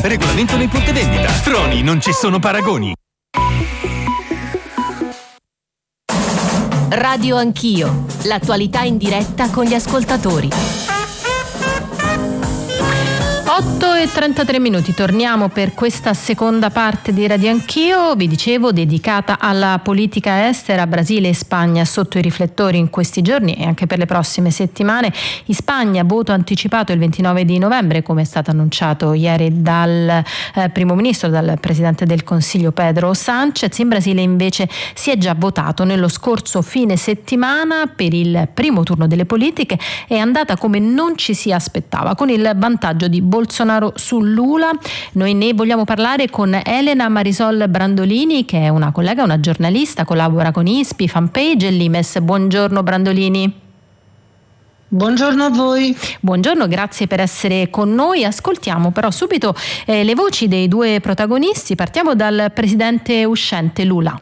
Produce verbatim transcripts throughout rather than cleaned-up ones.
Regolamento nei punti vendita. Troni, non ci sono paragoni. Radio Anch'io, l'attualità in diretta con gli ascoltatori. otto e trentatré minuti, torniamo per questa seconda parte di Radio Anch'io, vi dicevo, dedicata alla politica estera. Brasile e Spagna sotto i riflettori in questi giorni e anche per le prossime settimane. In Spagna voto anticipato il ventinove di novembre, come è stato annunciato ieri dal eh, primo ministro, dal presidente del Consiglio Pedro Sánchez. In Brasile invece si è già votato nello scorso fine settimana per il primo turno delle politiche. È andata come non ci si aspettava, con il vantaggio di Bolsonaro su Lula. Noi ne vogliamo parlare con Elena Marisol Brandolini, che è una collega, una giornalista, collabora con I S P I, Fanpage e Limes. Buongiorno Brandolini. Buongiorno a voi. Buongiorno, grazie per essere con noi. Ascoltiamo però subito eh, le voci dei due protagonisti. Partiamo dal presidente uscente Lula.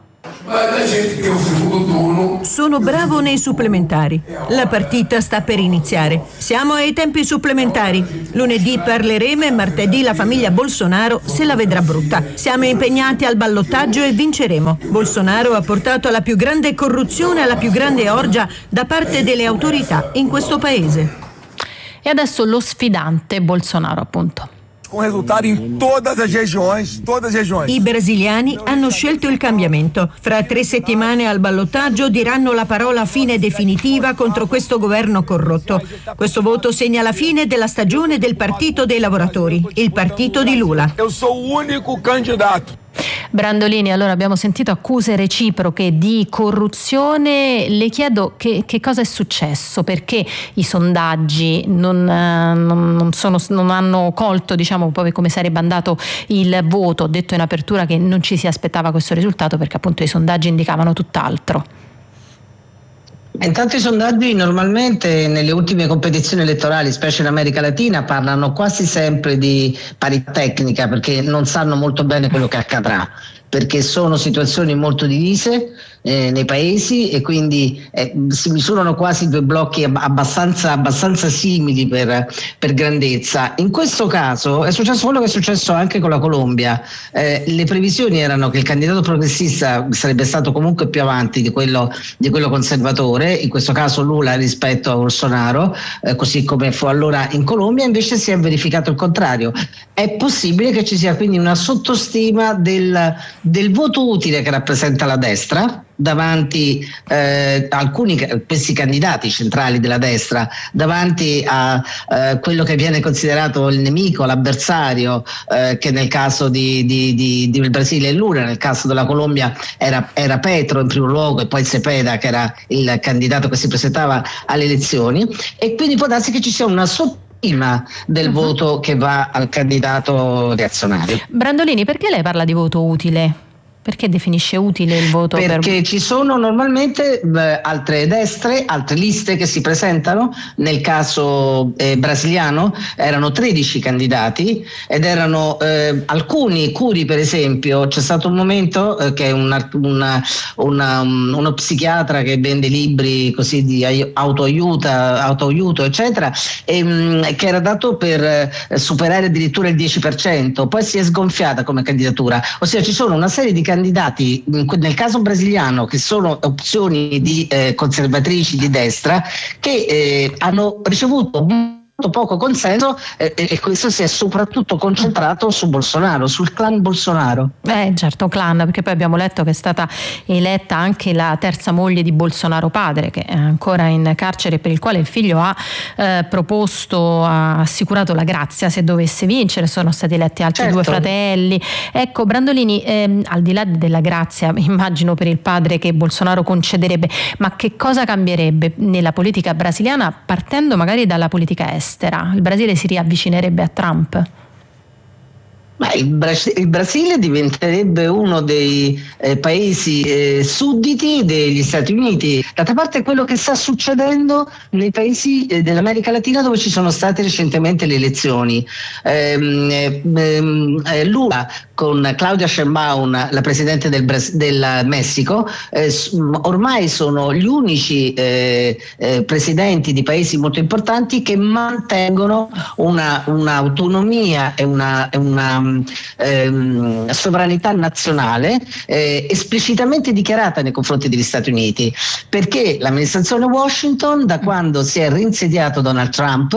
Sono bravo nei supplementari. La partita sta per iniziare. Siamo ai tempi supplementari. Lunedì parleremo e martedì la famiglia Bolsonaro se la vedrà brutta. Siamo impegnati al ballottaggio e vinceremo. Bolsonaro ha portato alla più grande corruzione e alla più grande orgia da parte delle autorità in questo paese. E adesso lo sfidante Bolsonaro, appunto. Com resultado in todas as regiões, todas as regiões. I brasiliani hanno scelto il cambiamento. Fra tre settimane al ballottaggio diranno la parola fine definitiva contro questo governo corrotto. Questo voto segna la fine della stagione del Partito dei Lavoratori, il partito di Lula. Eu sou o único candidato. Brandolini, allora abbiamo sentito accuse reciproche di corruzione. Le chiedo che, che cosa è successo, perché i sondaggi non, non, non, sono, non hanno colto, diciamo, poi come sarebbe andato il voto. Ho detto in apertura che non ci si aspettava questo risultato perché appunto i sondaggi indicavano tutt'altro. Intanto i sondaggi normalmente nelle ultime competizioni elettorali, specie in America Latina, parlano quasi sempre di parità tecnica, perché non sanno molto bene quello che accadrà, perché sono situazioni molto divise eh, nei paesi e quindi eh, si misurano quasi due blocchi abbastanza, abbastanza simili per, per grandezza. In questo caso è successo quello che è successo anche con la Colombia. Eh, le previsioni erano che il candidato progressista sarebbe stato comunque più avanti di quello, di quello conservatore, in questo caso Lula rispetto a Bolsonaro, eh, così come fu allora in Colombia. Invece si è verificato il contrario. È possibile che ci sia quindi una sottostima del, del voto utile che rappresenta la destra davanti eh, alcuni questi candidati centrali della destra davanti a eh, quello che viene considerato il nemico, l'avversario, eh, che nel caso di, di, di, di Brasile è Lula, nel caso della Colombia era, era Petro in primo luogo e poi Cepeda, che era il candidato che si presentava alle elezioni, e quindi può darsi che ci sia una sottima del uh-huh. voto che va al candidato reazionario. Brandolini, perché lei parla di voto utile? Perché definisce utile il voto? Perché per... ci sono normalmente beh, altre destre, altre liste che si presentano. Nel caso eh, brasiliano erano tredici candidati ed erano eh, alcuni curi, per esempio. C'è stato un momento eh, che una, una, una, um, uno psichiatra che vende libri così di autoaiuto, autoaiuto eccetera, e, um, che era dato per eh, superare addirittura il dieci per cento, poi si è sgonfiata come candidatura. Ossia ci sono una serie di candidati candidati nel caso brasiliano che sono opzioni di eh, conservatrici di destra che eh, hanno ricevuto poco consenso eh, e questo si è soprattutto concentrato su Bolsonaro, sul clan Bolsonaro. Eh certo, clan, perché poi abbiamo letto che è stata eletta anche la terza moglie di Bolsonaro padre, che è ancora in carcere, per il quale il figlio ha eh, proposto, ha assicurato la grazia se dovesse vincere. Sono stati eletti altri certo. due fratelli. Ecco Brandolini, ehm, al di là della grazia, immagino per il padre che Bolsonaro concederebbe, ma che cosa cambierebbe nella politica brasiliana partendo magari dalla politica estera? Il Brasile si riavvicinerebbe a Trump? Ma il, Bras- il Brasile diventerebbe uno dei eh, paesi eh, sudditi degli Stati Uniti. D'altra parte è quello che sta succedendo nei paesi eh, dell'America Latina dove ci sono state recentemente le elezioni. Ehm, ehm, eh, Lula con Claudia Sheinbaum, la presidente del, Bras- del Messico, eh, ormai sono gli unici eh, eh, presidenti di paesi molto importanti che mantengono una, un'autonomia e una, una ehm, sovranità nazionale eh, esplicitamente dichiarata nei confronti degli Stati Uniti, perché l'amministrazione Washington, da quando si è reinsediato Donald Trump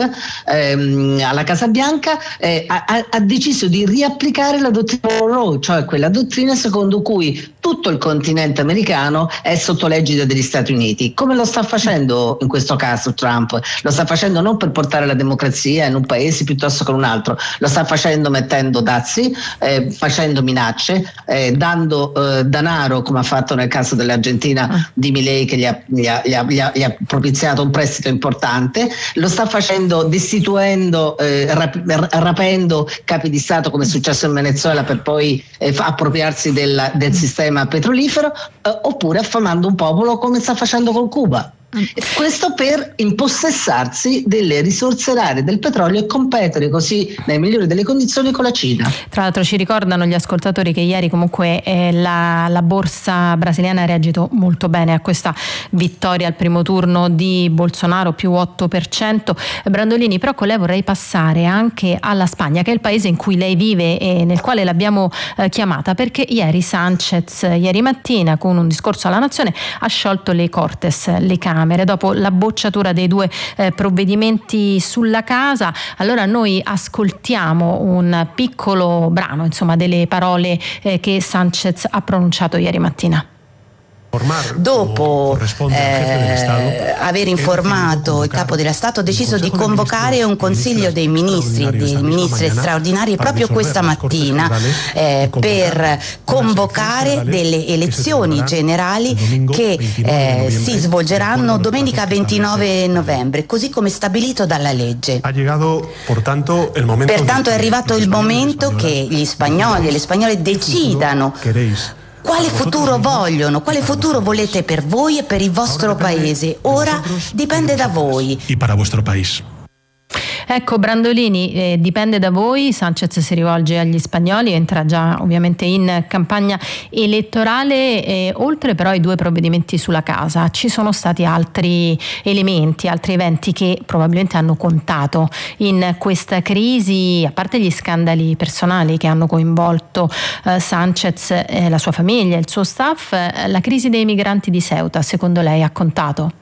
ehm, alla Casa Bianca, eh, ha, ha deciso di riapplicare la dottrina Monroe, cioè quella dottrina secondo cui tutto il continente americano è sotto l'egida degli Stati Uniti. Come lo sta facendo in questo caso Trump? Lo sta facendo non per portare la democrazia in un paese piuttosto che in un altro, lo sta facendo mettendo dazi, eh, facendo minacce, eh, dando eh, denaro, come ha fatto nel caso dell'Argentina di Milei, che gli ha, gli, ha, gli, ha, gli, ha, gli ha propiziato un prestito importante, lo sta facendo destituendo, eh, rap, rapendo capi di Stato, come è successo in Venezuela, per poi eh, appropriarsi del, del sistema petrolifero, eh, oppure affamando un popolo come sta facendo con Cuba. Questo per impossessarsi delle risorse rare del petrolio e competere così nelle migliori delle condizioni con la Cina. Tra l'altro ci ricordano gli ascoltatori che ieri comunque eh, la, la borsa brasiliana ha reagito molto bene a questa vittoria al primo turno di Bolsonaro, più otto per cento. Brandolini, però con lei vorrei passare anche alla Spagna, che è il paese in cui lei vive e nel quale l'abbiamo eh, chiamata, perché ieri Sánchez, ieri mattina, con un discorso alla nazione, ha sciolto le Cortes, le Camere, dopo la bocciatura dei due eh, provvedimenti sulla casa. Allora noi ascoltiamo un piccolo brano, insomma, delle parole eh, che Sánchez ha pronunciato ieri mattina. Dopo eh, aver informato il capo dello Stato, ha deciso di convocare un consiglio dei ministri e dei ministri straordinari proprio questa mattina eh, per convocare delle elezioni generali che eh, si svolgeranno domenica ventinove novembre, così come stabilito dalla legge. Pertanto è arrivato il momento che gli spagnoli e le spagnole decidano quale futuro vogliono, quale futuro volete per voi e per il vostro paese. Ora dipende da voi. E para vostro paese. Ecco Brandolini, eh, dipende da voi. Sánchez si rivolge agli spagnoli, entra già ovviamente in campagna elettorale, eh, oltre però ai due provvedimenti sulla casa ci sono stati altri elementi, altri eventi che probabilmente hanno contato in questa crisi, a parte gli scandali personali che hanno coinvolto eh, Sánchez, eh, la sua famiglia, il suo staff. Eh, la crisi dei migranti di Ceuta, secondo lei ha contato?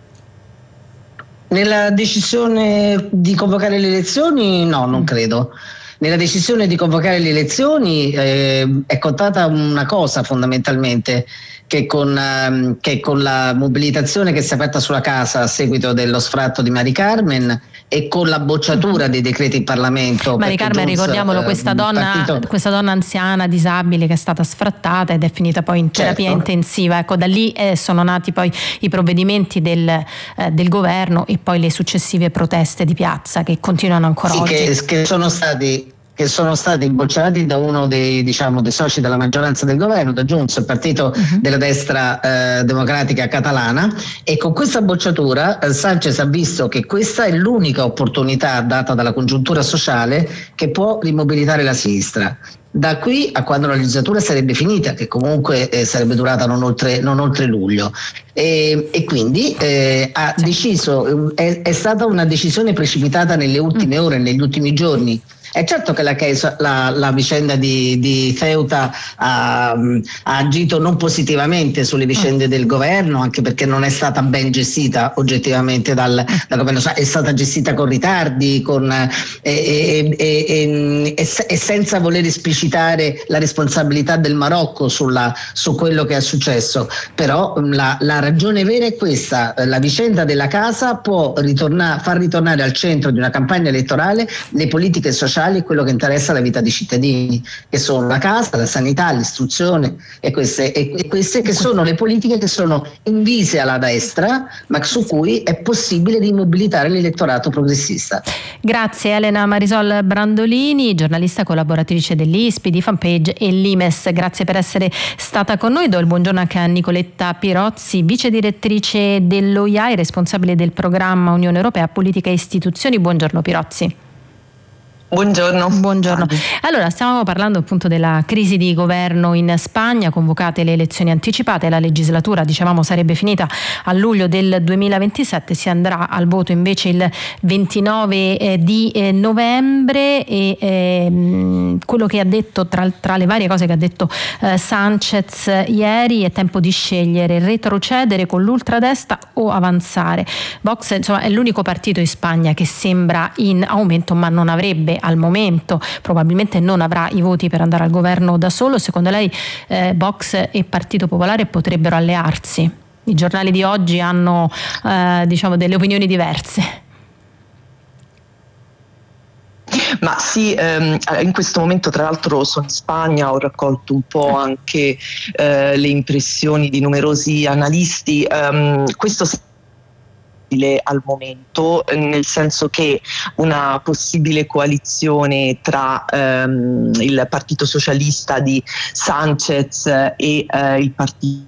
Nella decisione di convocare le elezioni no, non credo. Nella decisione di convocare le elezioni eh, è contata una cosa fondamentalmente, che con, ehm, che con la mobilitazione che si è aperta sulla casa a seguito dello sfratto di Mari Carmen e con la bocciatura dei decreti in Parlamento. Mari Carmen, Jones, ricordiamolo, questa donna, partito... questa donna anziana, disabile, che è stata sfrattata ed è finita poi in terapia certo. intensiva. Ecco, da lì eh, sono nati poi i provvedimenti del, eh, del governo e poi le successive proteste di piazza che continuano ancora sì, oggi. Che, che sono stati che sono stati bocciati da uno dei, diciamo, dei soci della maggioranza del governo, da Junts, il partito uh-huh. della destra eh, democratica catalana, e con questa bocciatura eh, Sánchez ha visto che questa è l'unica opportunità data dalla congiuntura sociale che può rimobilitare la sinistra. Da qui a quando la legislatura sarebbe finita, che comunque eh, sarebbe durata non oltre, non oltre luglio, e, e quindi eh, ha deciso, è, è stata una decisione precipitata nelle ultime ore, negli ultimi giorni. È certo che la, la, la vicenda di, di Ceuta ha, ha agito non positivamente sulle vicende del governo, anche perché non è stata ben gestita oggettivamente dal, dal governo, è stata gestita con ritardi con, e, e, e, e, e senza voler esplicitare la responsabilità del Marocco sulla, su quello che è successo. Però la, la ragione vera è questa: la vicenda della casa può ritornare, far ritornare al centro di una campagna elettorale le politiche sociali sociali e quello che interessa la vita dei cittadini, che sono la casa, la sanità, l'istruzione e queste, e queste che sono le politiche che sono invise alla destra, ma su cui è possibile rimobilitare l'elettorato progressista. Grazie Elena Marisol Brandolini, giornalista collaboratrice dell'I S P I, di Fanpage e l'I M E S. Grazie per essere stata con noi. Do il buongiorno anche a Nicoletta Pirozzi, vice direttrice dell'O I A e responsabile del programma Unione Europea Politica e Istituzioni. Buongiorno Pirozzi. Buongiorno. Buongiorno. Allora, stiamo parlando appunto della crisi di governo in Spagna, convocate le elezioni anticipate, la legislatura dicevamo sarebbe finita a luglio del duemilaventisette, si andrà al voto invece il ventinove di novembre e eh, quello che ha detto tra, tra le varie cose che ha detto eh, Sánchez ieri, è tempo di scegliere, retrocedere con l'ultradestra o avanzare. Vox insomma è l'unico partito in Spagna che sembra in aumento, ma non avrebbe al momento, probabilmente non avrà i voti per andare al governo da solo. Secondo lei eh, Vox e Partito Popolare potrebbero allearsi? I giornali di oggi hanno eh, diciamo delle opinioni diverse. Ma sì, ehm, in questo momento tra l'altro sono in Spagna, ho raccolto un po' anche eh, le impressioni di numerosi analisti. Um, questo al momento, nel senso che una possibile coalizione tra ehm, il Partito Socialista di Sánchez e eh, il partito,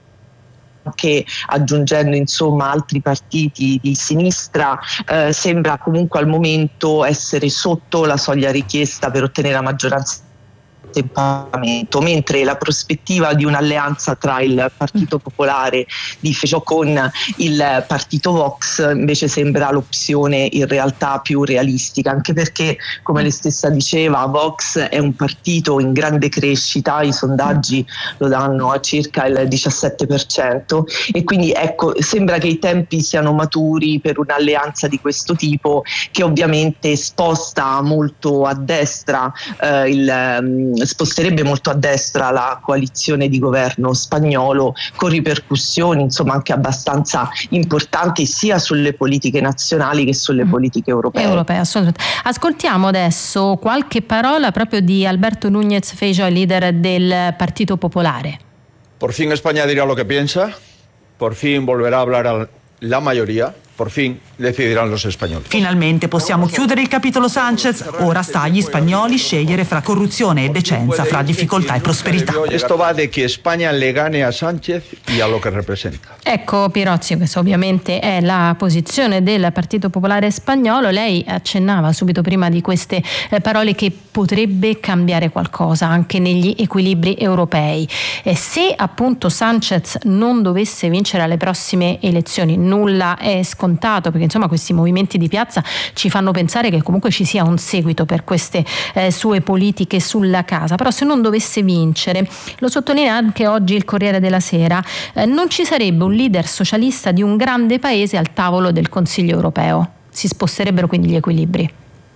che aggiungendo insomma altri partiti di sinistra, eh, sembra comunque al momento essere sotto la soglia richiesta per ottenere la maggioranza in Parlamento, mentre la prospettiva di un'alleanza tra il Partito Popolare di Feijóo con il Partito Vox invece sembra l'opzione in realtà più realistica, anche perché, come lei stessa diceva, Vox è un partito in grande crescita, i sondaggi lo danno a circa il diciassette per cento, e quindi ecco, sembra che i tempi siano maturi per un'alleanza di questo tipo, che ovviamente sposta molto a destra eh, il sposterebbe molto a destra la coalizione di governo spagnolo, con ripercussioni insomma anche abbastanza importanti sia sulle politiche nazionali che sulle politiche europee. Europee, assolutamente. Ascoltiamo adesso qualche parola proprio di Alberto Núñez Feijóo, leader del Partito Popolare. Por fin España dirá lo que piensa, por fin volverá a hablar a la mayoría. Por fin decideranno los spagnoli. Finalmente possiamo chiudere il capitolo Sánchez, ora sta agli spagnoli scegliere fra corruzione e decenza, fra difficoltà e prosperità. Questo va di che Spagna le gane a Sánchez e a lo che rappresenta. Ecco Pirozzi, questa ovviamente è la posizione del Partito Popolare spagnolo. Lei accennava subito prima di queste parole che potrebbe cambiare qualcosa anche negli equilibri europei. E se appunto Sánchez non dovesse vincere alle prossime elezioni, nulla è scontato, perché insomma questi movimenti di piazza ci fanno pensare che comunque ci sia un seguito per queste eh, sue politiche sulla casa. Però se non dovesse vincere, lo sottolinea anche oggi il Corriere della Sera, eh, non ci sarebbe un leader socialista di un grande paese al tavolo del Consiglio europeo, si sposterebbero quindi gli equilibri.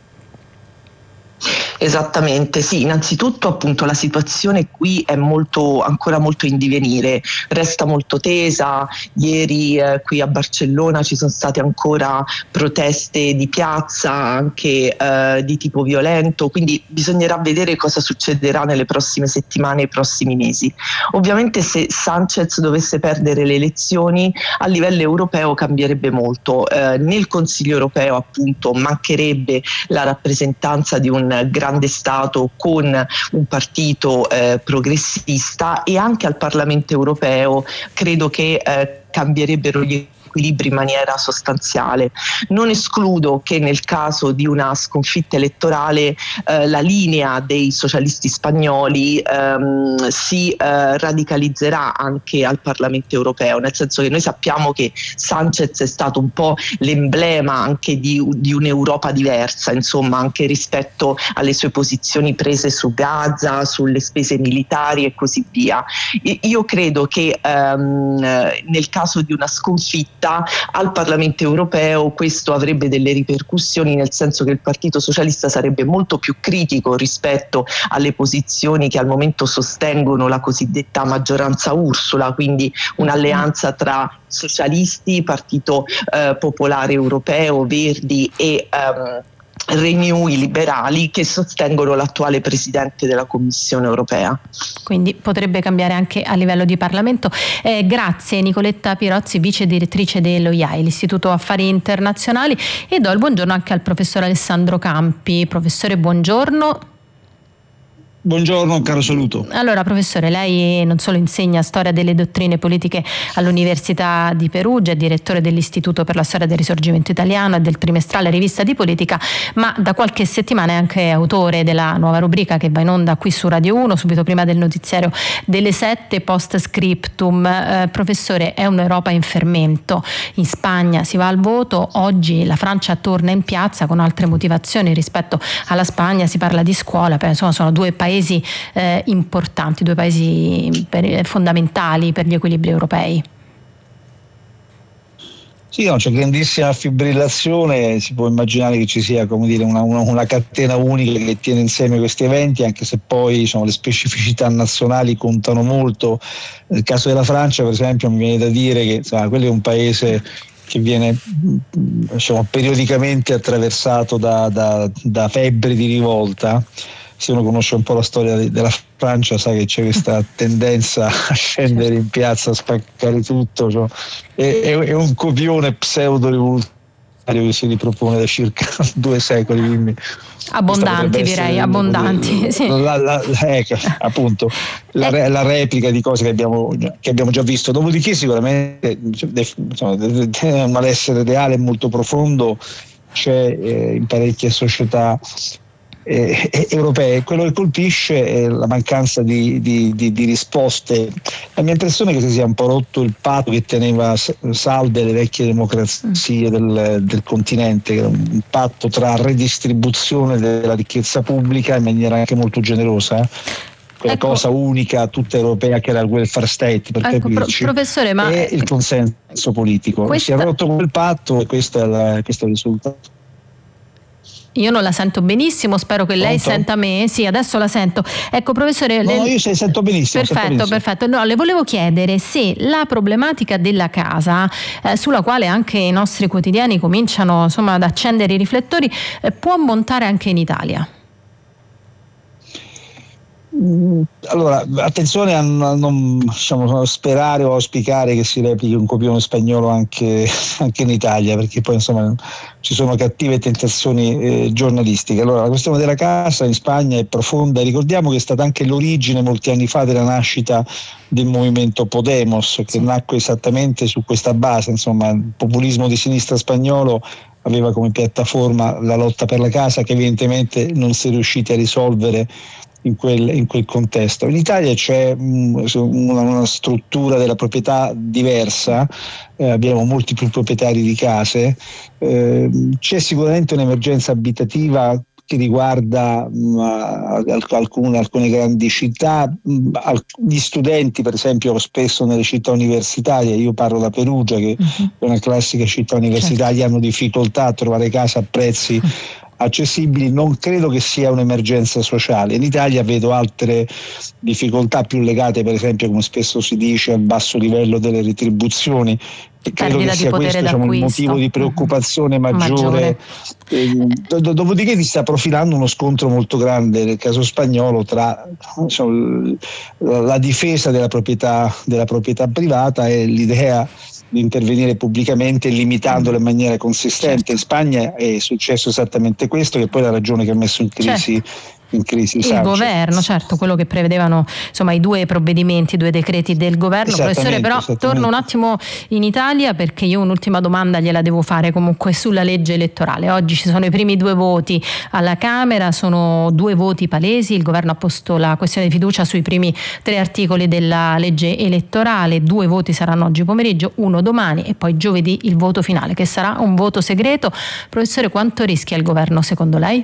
Esattamente, sì, innanzitutto appunto la situazione qui è molto, ancora molto in divenire, resta molto tesa. Ieri eh, qui a Barcellona ci sono state ancora proteste di piazza, anche eh, di tipo violento, quindi bisognerà vedere cosa succederà nelle prossime settimane e i prossimi mesi. Ovviamente se Sánchez dovesse perdere le elezioni a livello europeo cambierebbe molto, eh, nel Consiglio europeo appunto mancherebbe la rappresentanza di un grande Stato con un partito eh, progressista, e anche al Parlamento europeo credo che eh, cambierebbero gli equilibri in maniera sostanziale. Non escludo che nel caso di una sconfitta elettorale eh, la linea dei socialisti spagnoli ehm, si eh, radicalizzerà anche al Parlamento europeo, nel senso che noi sappiamo che Sánchez è stato un po' l'emblema anche di, di un'Europa diversa, insomma, anche rispetto alle sue posizioni prese su Gaza, sulle spese militari e così via. Io credo che ehm, nel caso di una sconfitta al Parlamento europeo questo avrebbe delle ripercussioni, nel senso che il Partito Socialista sarebbe molto più critico rispetto alle posizioni che al momento sostengono la cosiddetta maggioranza Ursula, quindi un'alleanza tra socialisti, Partito eh, Popolare Europeo, Verdi e ehm, Renew, i liberali, che sostengono l'attuale presidente della Commissione europea. Quindi potrebbe cambiare anche a livello di Parlamento. Eh, grazie Nicoletta Pirozzi, vice direttrice dello I A I, l'Istituto Affari Internazionali, e do il buongiorno anche al professor Alessandro Campi. Professore, buongiorno. Buongiorno, un caro saluto. Allora professore, lei non solo insegna storia delle dottrine politiche all'Università di Perugia, è direttore dell'Istituto per la Storia del Risorgimento Italiano e del trimestrale Rivista di Politica, ma da qualche settimana è anche autore della nuova rubrica che va in onda qui su Radio uno, subito prima del notiziario delle sette, Post Scriptum. Eh, professore, è un'Europa in fermento. In Spagna si va al voto, oggi la Francia torna in piazza con altre motivazioni rispetto alla Spagna, si parla di scuola, però insomma sono due paesi paesi eh, importanti, due paesi per, fondamentali per gli equilibri europei. Sì, no, c'è grandissima fibrillazione, si può immaginare che ci sia, come dire, una, una, una catena unica che tiene insieme questi eventi, anche se poi diciamo, le specificità nazionali contano molto. Nel caso della Francia, per esempio, mi viene da dire che insomma, quello è un paese che viene diciamo, periodicamente attraversato da, da, da febbri di rivolta. Se uno conosce un po' la storia della Francia sa che c'è questa tendenza a scendere in piazza, a spaccare tutto, cioè, è, è un copione pseudo-rivoluzionario che si ripropone da circa due secoli. Quindi abbondanti direi, abbondanti. La, sì. la, la, ecco, appunto, la, eh. la replica di cose che abbiamo, che abbiamo già visto. Dopodiché sicuramente insomma, un malessere reale molto profondo c'è eh, in parecchie società Eh, europee. Quello che colpisce è la mancanza di, di, di, di risposte. La mia impressione è che si sia un po' rotto il patto che teneva salde le vecchie democrazie del, del continente, che era un patto tra redistribuzione della ricchezza pubblica in maniera anche molto generosa, quella ecco. cosa unica tutta europea che era il welfare state, per ecco, capirci, pro- professore, ma e il consenso politico. Questa... Si è rotto quel patto e questo è, la, questo è il risultato. Io non la sento benissimo, spero che lei Pronto? senta me. Sì, adesso la sento. Ecco, professore. No, le... io se sento benissimo. Perfetto, sento benissimo. perfetto. No, le volevo chiedere se la problematica della casa, eh, sulla quale anche i nostri quotidiani cominciano insomma ad accendere i riflettori, eh, può montare anche in Italia. Allora, attenzione a non diciamo, sperare o auspicare che si replichi un copione spagnolo anche, anche in Italia, perché poi insomma ci sono cattive tentazioni eh, giornalistiche. Allora, la questione della casa in Spagna è profonda. Ricordiamo che è stata anche l'origine molti anni fa della nascita del movimento Podemos, che nacque esattamente su questa base. Insomma, il populismo di sinistra spagnolo aveva come piattaforma la lotta per la casa, che evidentemente non si è riusciti a risolvere In quel, in quel contesto. In Italia c'è um, una, una struttura della proprietà diversa, eh, abbiamo molti più proprietari di case, eh, c'è sicuramente un'emergenza abitativa che riguarda um, alcune, alcune grandi città, um, gli studenti per esempio spesso nelle città universitarie, io parlo da Perugia che uh-huh. è una classica città universitaria, certo. hanno difficoltà a trovare casa a prezzi uh-huh. accessibili. Non credo che sia un'emergenza sociale. In Italia vedo altre difficoltà più legate per esempio, come spesso si dice, al basso livello delle retribuzioni. Credo che sia questo diciamo, il motivo di preoccupazione uh-huh. maggiore. maggiore. Eh, dopodiché si sta profilando uno scontro molto grande nel caso spagnolo tra diciamo, la difesa della proprietà, della proprietà privata e l'idea di intervenire pubblicamente limitandolo in maniera consistente. Certo. In Spagna è successo esattamente questo, che poi è la ragione che ha messo in crisi, certo. in crisi il Sanchez. governo, certo, quello che prevedevano insomma i due provvedimenti, i due decreti del governo. Professore, però torno un attimo in Italia perché io un'ultima domanda gliela devo fare comunque sulla legge elettorale. Oggi ci sono i primi due voti alla Camera, sono due voti palesi, il governo ha posto la questione di fiducia sui primi tre articoli della legge elettorale, due voti saranno oggi pomeriggio, uno domani e poi giovedì il voto finale che sarà un voto segreto. Professore, quanto rischia il governo secondo lei?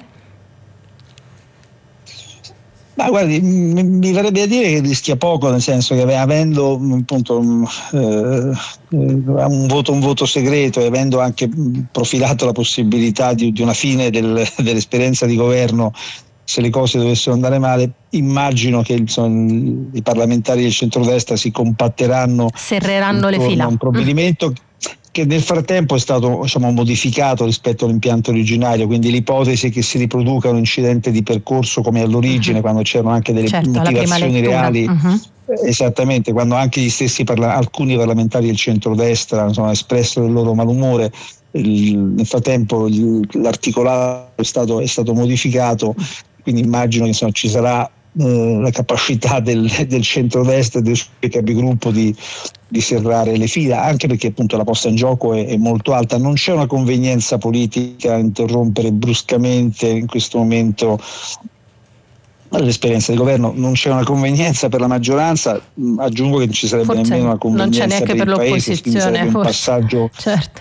Ma guardi, mi, mi verrebbe a dire che rischia poco, nel senso che avendo appunto eh, un voto un voto segreto e avendo anche profilato la possibilità di, di una fine del, dell'esperienza di governo se le cose dovessero andare male, immagino che insomma, i parlamentari del centrodestra si compatteranno, serreranno le fila. Un provvedimento che nel frattempo è stato, diciamo, modificato rispetto all'impianto originario, quindi l'ipotesi che si riproduca un incidente di percorso come all'origine, uh-huh. quando c'erano anche delle certo, motivazioni reali, uh-huh. esattamente, quando anche gli stessi parla- alcuni parlamentari del centrodestra insomma, espressero il loro malumore. Il, nel frattempo il, l'articolato è stato, è stato modificato, quindi immagino che insomma, ci sarà eh, la capacità del, del centrodestra e dei suoi capigruppo di, di serrare le fila, anche perché appunto la posta in gioco è, è molto alta. Non c'è una convenienza politica a interrompere bruscamente in questo momento l'esperienza di governo, non c'è una convenienza per la maggioranza, aggiungo che non ci sarebbe forse nemmeno una convenienza per, per il paese, quindi sarebbe un passaggio certo.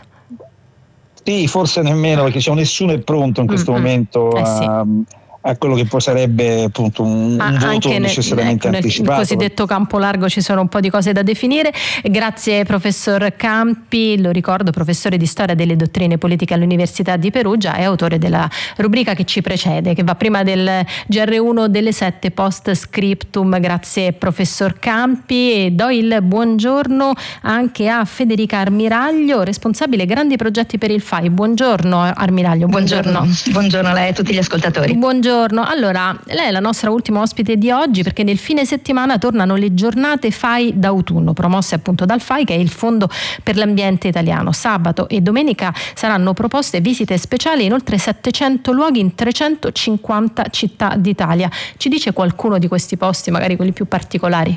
Sì, forse nemmeno, perché cioè, nessuno è pronto in questo mm-hmm. momento eh sì. a, a quello che poi sarebbe appunto un, ah, un voto nel, necessariamente ecco, anticipato. Nel cosiddetto campo largo ci sono un po' di cose da definire. Grazie professor Campi, lo ricordo, professore di storia delle dottrine politiche all'Università di Perugia e autore della rubrica che ci precede, che va prima del G R uno delle sette post scriptum. Grazie professor Campi, e do il buongiorno anche a Federica Armiraglio, responsabile grandi progetti per il F A I. Buongiorno Armiraglio. Buongiorno, buongiorno, buongiorno a lei e a tutti gli ascoltatori. Buongiorno. Allora, lei è la nostra ultima ospite di oggi perché nel fine settimana tornano le giornate F A I d'autunno, promosse appunto dal F A I, che è il Fondo per l'Ambiente Italiano. Sabato e domenica saranno proposte visite speciali in oltre settecento luoghi in trecentocinquanta città d'Italia. Ci dice qualcuno di questi posti, magari quelli più particolari?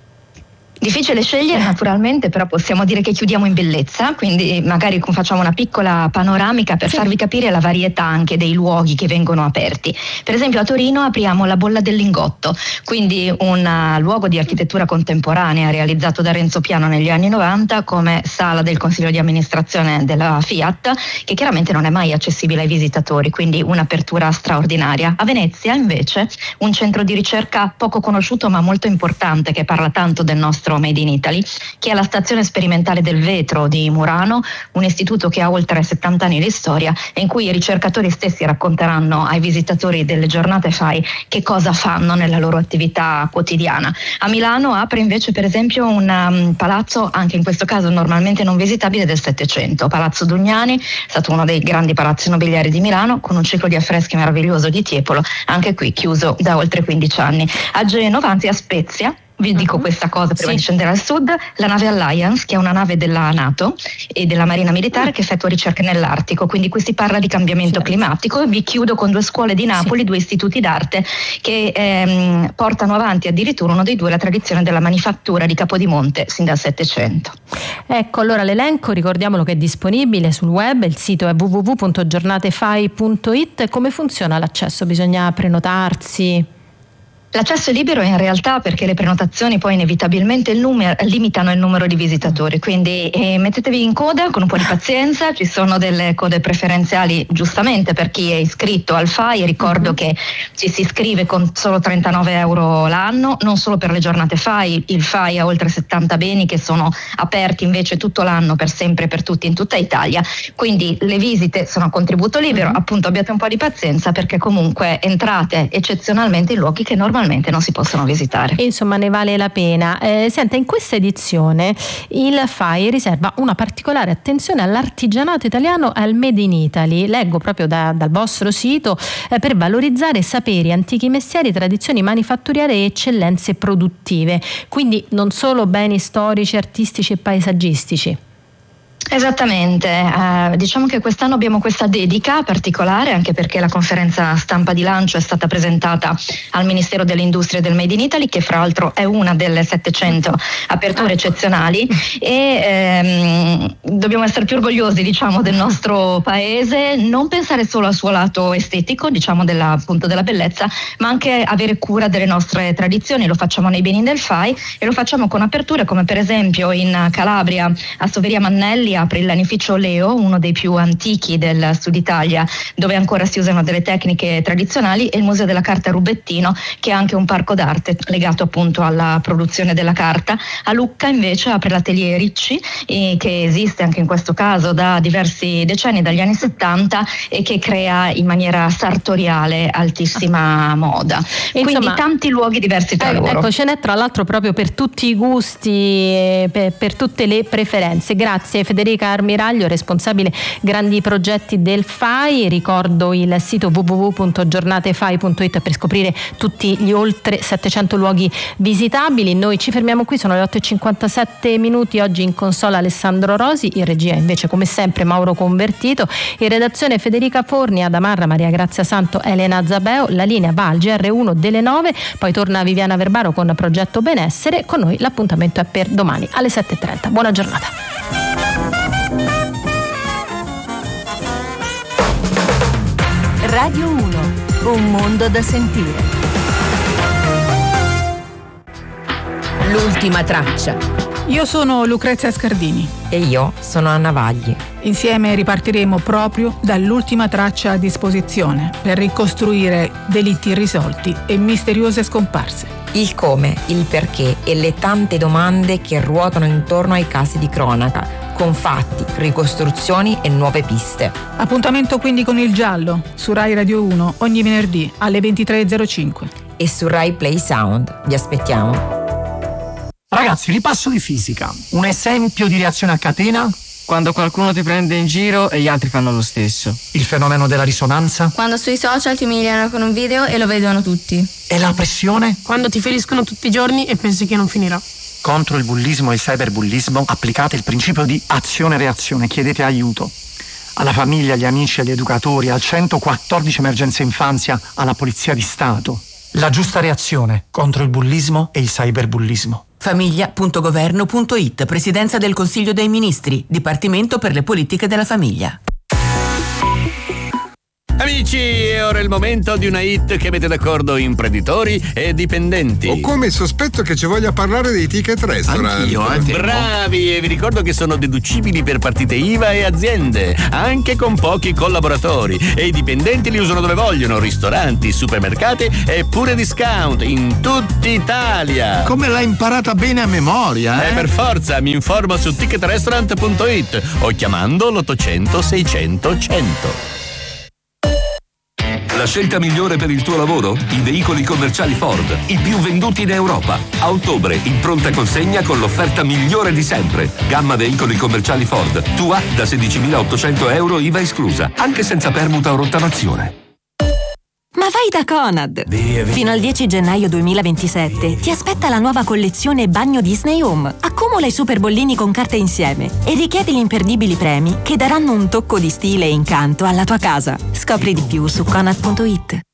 Difficile scegliere naturalmente, però possiamo dire che chiudiamo in bellezza, quindi magari facciamo una piccola panoramica per sì. farvi capire la varietà anche dei luoghi che vengono aperti. Per esempio a Torino apriamo la Bolla del Lingotto, quindi un uh, luogo di architettura contemporanea realizzato da Renzo Piano negli anni novanta come sala del consiglio di amministrazione della Fiat, che chiaramente non è mai accessibile ai visitatori, quindi un'apertura straordinaria. A Venezia invece un centro di ricerca poco conosciuto ma molto importante, che parla tanto del nostro Made in Italy, che è la stazione sperimentale del vetro di Murano, un istituto che ha oltre settanta anni di storia e in cui i ricercatori stessi racconteranno ai visitatori delle giornate F A I che cosa fanno nella loro attività quotidiana. A Milano apre invece per esempio un um, palazzo, anche in questo caso normalmente non visitabile, del Settecento, Palazzo Dugnani, è stato uno dei grandi palazzi nobiliari di Milano, con un ciclo di affreschi meraviglioso di Tiepolo, anche qui chiuso da oltre quindici anni. A Genova, anzi a Spezia, vi dico questa cosa prima sì. di scendere al sud, la nave Alliance, che è una nave della NATO e della Marina Militare che effettua ricerche nell'Artico, quindi qui si parla di cambiamento sì. climatico. Vi chiudo con due scuole di Napoli, sì. due istituti d'arte che ehm, portano avanti addirittura uno dei due la tradizione della manifattura di Capodimonte sin dal Settecento. Ecco, allora l'elenco, ricordiamolo che è disponibile sul web, il sito è w w w punto giornatefai punto i t. Come funziona l'accesso? Bisogna prenotarsi? L'accesso è libero in realtà, perché le prenotazioni poi inevitabilmente il numero, limitano il numero di visitatori, quindi eh, mettetevi in coda con un po' di pazienza. Ci sono delle code preferenziali giustamente per chi è iscritto al F A I. Ricordo mm-hmm. che ci si iscrive con solo trentanove euro l'anno, non solo per le giornate F A I. Il F A I ha oltre settanta beni che sono aperti invece tutto l'anno, per sempre, per tutti, in tutta Italia, quindi le visite sono a contributo libero. Mm-hmm. Appunto, abbiate un po' di pazienza, perché comunque entrate eccezionalmente in luoghi che normalmente non si possono visitare. Insomma, ne vale la pena. Eh, senta, in questa edizione il F A I riserva una particolare attenzione all'artigianato italiano e al Made in Italy. Leggo proprio da, dal vostro sito, eh, per valorizzare saperi, antichi mestieri, tradizioni manifatturiere e eccellenze produttive. Quindi non solo beni storici, artistici e paesaggistici. Esattamente, eh, diciamo che quest'anno abbiamo questa dedica particolare, anche perché la conferenza stampa di lancio è stata presentata al Ministero delle Industrie e del Made in Italy, che fra l'altro è una delle settecento aperture eccezionali, e ehm, dobbiamo essere più orgogliosi, diciamo, del nostro paese, non pensare solo al suo lato estetico, diciamo, della, appunto della bellezza, ma anche avere cura delle nostre tradizioni. Lo facciamo nei beni del F A I e lo facciamo con aperture come per esempio in Calabria, a Soveria Mannelli apre il lanificio Leo, uno dei più antichi del Sud Italia, dove ancora si usano delle tecniche tradizionali, e il Museo della Carta Rubettino, che è anche un parco d'arte legato appunto alla produzione della carta. A Lucca invece apre l'Atelier Ricci, eh, che esiste anche in questo caso da diversi decenni, dagli anni settanta, e che crea in maniera sartoriale altissima moda. Quindi insomma, tanti luoghi diversi tra eh, loro. Ecco, ce n'è tra l'altro proprio per tutti i gusti, per, per tutte le preferenze. Grazie Federica Federica Armiraglio, responsabile grandi progetti del F A I. Ricordo il sito w w w punto giornate f a i punto it per scoprire tutti gli oltre settecento luoghi visitabili. Noi ci fermiamo qui, sono le otto e cinquantasette minuti. Oggi in console Alessandro Rosi, in regia invece come sempre Mauro Convertito, in redazione Federica Forni, Adamarra, Maria Grazia Santo, Elena Zabeo. La linea va al G R uno delle nove, poi torna Viviana Verbaro con Progetto Benessere. Con noi l'appuntamento è per domani alle sette e trenta. Buona giornata. Radio uno, un mondo da sentire. L'ultima traccia. Io sono Lucrezia Scardini. E io sono Anna Vagli. Insieme ripartiremo proprio dall'ultima traccia a disposizione per ricostruire delitti irrisolti e misteriose scomparse. Il come, il perché e le tante domande che ruotano intorno ai casi di cronaca, con fatti, ricostruzioni e nuove piste. Appuntamento quindi con Il Giallo su Rai Radio uno ogni venerdì alle ventitré e zero cinque. E su Rai Play Sound. Vi aspettiamo. Ragazzi, ripasso di fisica. Un esempio di reazione a catena? Quando qualcuno ti prende in giro e gli altri fanno lo stesso. Il fenomeno della risonanza? Quando sui social ti umiliano con un video e lo vedono tutti. E la pressione? Quando ti feriscono tutti i giorni e pensi che non finirà. Contro il bullismo e il cyberbullismo applicate il principio di azione-reazione. Chiedete aiuto. Alla famiglia, agli amici, agli educatori, al centoquattordici Emergenza Infanzia, alla Polizia di Stato. La giusta reazione contro il bullismo e il cyberbullismo. famiglia punto governo punto it, Presidenza del Consiglio dei Ministri, Dipartimento per le politiche della famiglia. Amici, è ora il momento di una hit che mette d'accordo imprenditori e dipendenti. Ho come il sospetto che ci voglia parlare dei ticket restaurant. Anch'io, anche. Bravi, e vi ricordo che sono deducibili per partite I V A e aziende, anche con pochi collaboratori. E i dipendenti li usano dove vogliono, ristoranti, supermercati e pure discount in tutta Italia. Come l'hai imparata bene a memoria, eh? Eh, per forza, mi informo su ticket restaurant punto it o chiamando l'ottocento seicento cento. La scelta migliore per il tuo lavoro? I veicoli commerciali Ford, i più venduti in Europa. A ottobre, in pronta consegna con l'offerta migliore di sempre. Gamma veicoli commerciali Ford, tua da sedicimilaottocento euro I V A esclusa, anche senza permuta o rottamazione. Ma vai da Conad! Via, via. Fino al dieci gennaio duemilaventisette ti aspetta la nuova collezione Bagno Disney Home. Accumula i super bollini con carta insieme e richiedi gli imperdibili premi che daranno un tocco di stile e incanto alla tua casa. Scopri di più su Conad punto it.